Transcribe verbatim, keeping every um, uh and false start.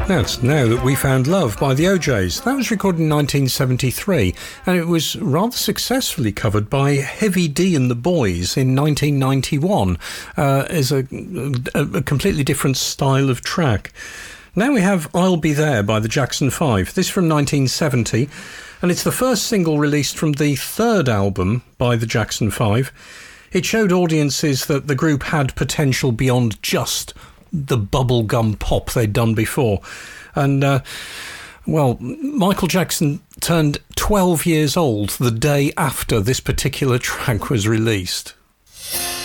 That's Now That We Found Love by the O Js. That was recorded in nineteen seventy-three, and it was rather successfully covered by Heavy D and the Boys in nineteen ninety-one uh, as a, a, a completely different style of track. Now we have I'll Be There by the Jackson Five. This from nineteen seventy, and it's the first single released from the third album by the Jackson Five. It showed audiences that the group had potential beyond just the bubblegum pop they'd done before. And, uh, well, Michael Jackson turned twelve years old the day after this particular track was released.